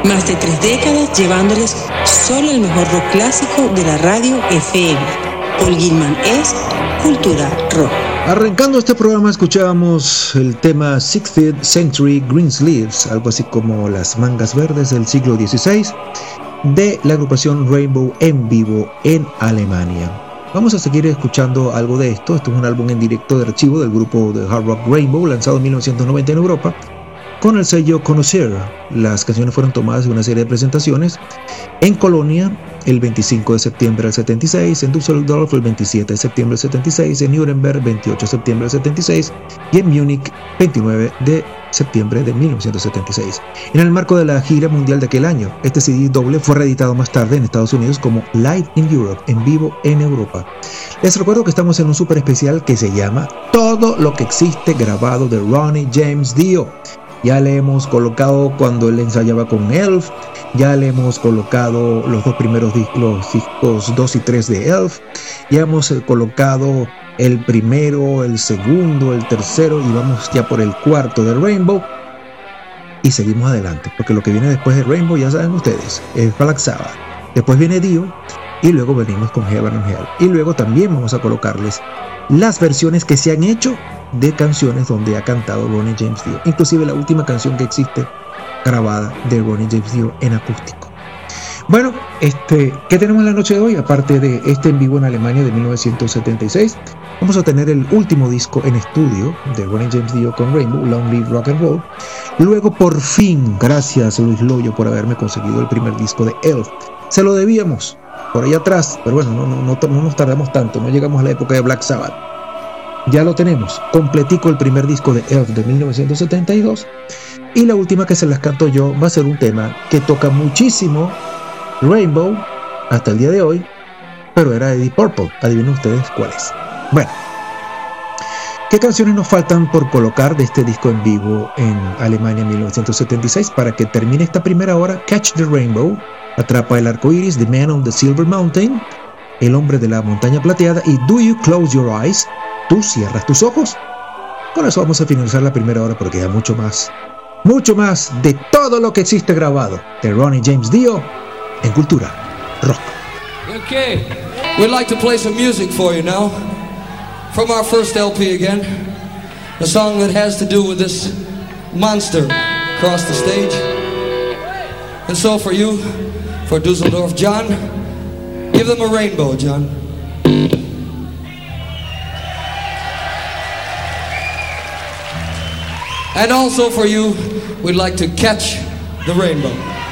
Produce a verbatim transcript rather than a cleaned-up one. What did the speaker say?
Más de tres décadas llevándoles solo el mejor rock clásico de la radio F M. Paul Gilman es Cultura Rock. Arrancando este programa escuchábamos el tema sixteenth Century Greensleeves, algo así como las mangas verdes del siglo dieciséis, de la agrupación Rainbow en vivo en Alemania. Vamos a seguir escuchando algo de esto. Esto es un álbum en directo de archivo del grupo de hard rock Rainbow, lanzado en mil novecientos noventa en Europa, con el sello Connoisseur. Las canciones fueron tomadas de una serie de presentaciones en Colonia el veinticinco de septiembre del setenta y seis, en Düsseldorf el veintisiete de septiembre del setenta y seis, en Nuremberg veintiocho de septiembre del setenta y seis y en Múnich veintinueve de septiembre de mil novecientos setenta y seis. En el marco de la gira mundial de aquel año, este C D doble fue reeditado más tarde en Estados Unidos como Live in Europe, en vivo en Europa. Les recuerdo que estamos en un super especial que se llama Todo lo que existe grabado de Ronnie James Dio. Ya le hemos colocado cuando él ensayaba con Elf, ya le hemos colocado los dos primeros discos, los discos dos y tres de Elf, ya hemos colocado el primero, el segundo, el tercero y vamos ya por el cuarto de Rainbow. Y seguimos adelante, porque lo que viene después de Rainbow, ya saben ustedes, es Black Sabbath. Después viene Dio y luego venimos con Heaven and Hell. Y luego también vamos a colocarles las versiones que se han hecho de canciones donde ha cantado Ronnie James Dio, inclusive la última canción que existe grabada de Ronnie James Dio en acústico. Bueno, este, ¿qué tenemos en la noche de hoy? Aparte de este en vivo en Alemania de mil novecientos setenta y seis, vamos a tener el último disco en estudio de Ronnie James Dio con Rainbow, Long Live Rock and Roll. Luego, por fin, gracias Luis Loyo por haberme conseguido el primer disco de Elf. Se lo debíamos por ahí atrás, pero bueno, no, no, no, no nos tardamos tanto, no llegamos a la época de Black Sabbath. Ya lo tenemos, completico el primer disco de Elf de mil novecientos setenta y dos. Y la última que se las canto yo va a ser un tema que toca muchísimo Rainbow hasta el día de hoy, pero era de Deep Purple. Adivinen ustedes cuál es. Bueno, ¿qué canciones nos faltan por colocar de este disco en vivo en Alemania en mil novecientos setenta y seis para que termine esta primera hora? Catch the Rainbow, Atrapa el arco iris, The Man on the Silver Mountain, El hombre de la montaña plateada y Do You Close Your Eyes? ¿Tú cierras tus ojos? Con eso vamos a finalizar la primera hora porque hay mucho más, mucho más de todo lo que existe grabado de Ronnie James Dio en Cultura Rock. Okay, we'd like to play some music for you now from our first L P again, a song that has to do with this monster across the stage. And so for you, for Dusseldorf, John, give them a rainbow, John. And also for you, we'd like to catch the rainbow.